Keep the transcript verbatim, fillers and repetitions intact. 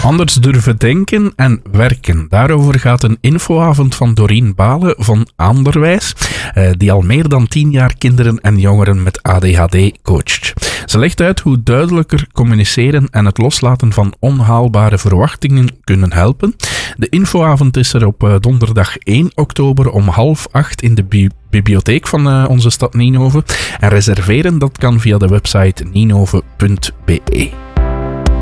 Anders durven denken en werken. Daarover gaat een infoavond van Doreen Balen van Aanderwijs, uh, die al meer dan tien jaar kinderen en jongeren met A D H D coacht. Ze legt uit hoe duidelijker communiceren en het loslaten van onhaalbare verwachtingen kunnen helpen. De infoavond is er op uh, donderdag één oktober om half acht in de bi- bibliotheek van uh, onze stad Ninove. En reserveren dat kan via de website ninove punt be.